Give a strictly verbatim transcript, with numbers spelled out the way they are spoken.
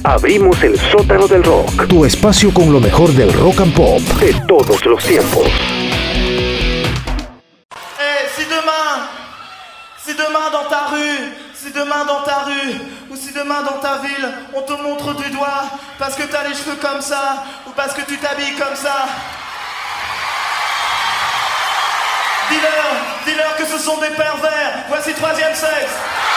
Abrimos el sótano del rock, tu espacio con lo mejor del rock and pop de todos los tiempos. Hey, si demain, si demain dans ta rue, si demain dans ta rue, ou si demain dans ta ville, on te montre du doigt parce que t'as les cheveux comme ça, ou parce que tu t'habilles comme ça, dis-leur, dis-leur que ce sont des pervers. Voici Troisième Sexe.